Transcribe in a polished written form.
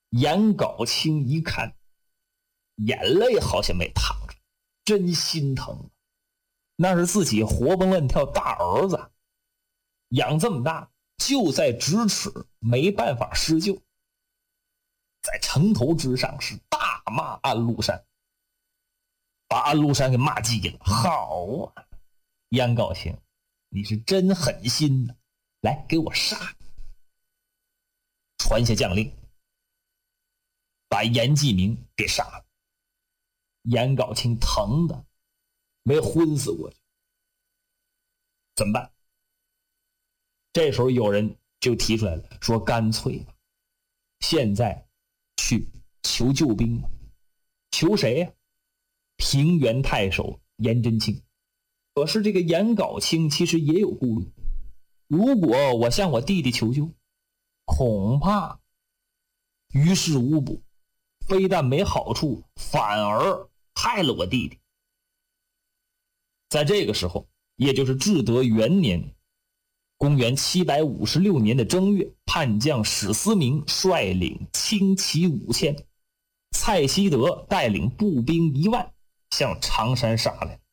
颜杲卿一看，眼泪好像没淌着，真心疼。那是自己活蹦乱跳大儿子，养这么大就在咫尺，没办法施救。在城头之上是大骂安禄山，把安禄山给骂急了。好啊，颜杲卿，你是真狠心呐！来，给我杀！传下将令，把颜季明给杀了。颜杲卿疼的没昏死过去，怎么办？这时候有人就提出来了，说干脆吧，现在去求救兵吧。求谁呀？平原太守颜真卿。可是这个颜杲卿其实也有顾虑，如果我向我弟弟求救，恐怕于事无补，非但没好处，反而害了我弟弟。在这个时候，也就是至德元年，公元756年的正月，叛将史思明率领轻骑5000，蔡希德带领步兵1万向常山杀来。